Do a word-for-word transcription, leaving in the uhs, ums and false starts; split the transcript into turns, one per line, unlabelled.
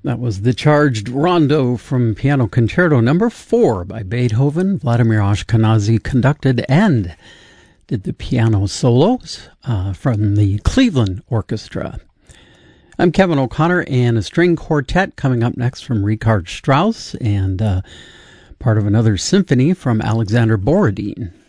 That was the Charged Rondo from Piano Concerto number four by Beethoven. Vladimir Ashkenazy conducted and did the piano solos uh, from the Cleveland Orchestra. I'm Kevin O'Connor, and a string quartet coming up next from Richard Strauss, and uh, part of another symphony from Alexander Borodin.